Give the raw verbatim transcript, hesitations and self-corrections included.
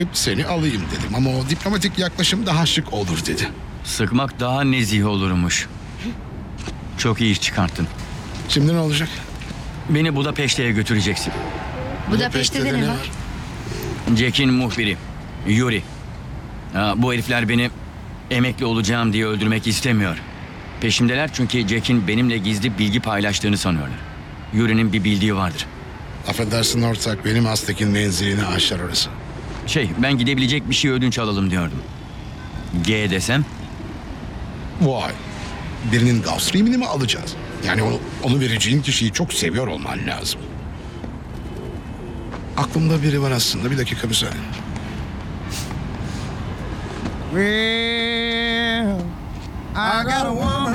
seni alayım dedim ama o diplomatik yaklaşım daha şık olur dedi. Sıkmak daha nezih olurmuş. Çok iyi iş çıkarttın. Şimdi ne olacak? Beni Budapeşte'ye götüreceksin. Budapeşte'de ne var? Jack'in muhbiri, Yuri. Ha, bu herifler beni emekli olacağım diye öldürmek istemiyor. Peşimdeler çünkü Jack'in benimle gizli bilgi paylaştığını sanıyorlar. Yuri'nin bir bildiği vardır. Affedersin ortak, benim Aztek'in menzilini aşar orası. Şey, ben gidebilecek bir şey ödünç alalım diyordum. G desem? Vay. Birinin Gaussriem'ini mi alacağız? Yani onu, onu vereceğin kişiyi çok seviyor olman lazım. Aklımda biri var aslında. Bir dakika müsaade. Well, I got a woman.